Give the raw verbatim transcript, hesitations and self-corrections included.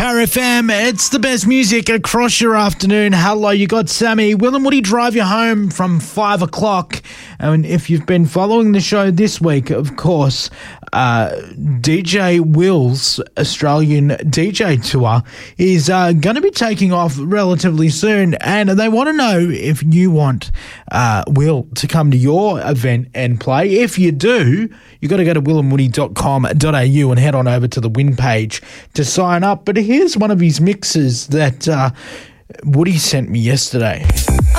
Power F M, it's the best music across your afternoon. Hello, you got Sammy. Will and Woody drive you home from five o'clock. And if you've been following the show this week, of course, uh, D J Will's Australian D J tour is uh, going to be taking off relatively soon. And they want to know if you want uh, Will to come to your event and play. If you do, you got to go to will and woody dot com dot a u and head on over to the win page to sign up. But here's one of his mixes that uh, Woody sent me yesterday.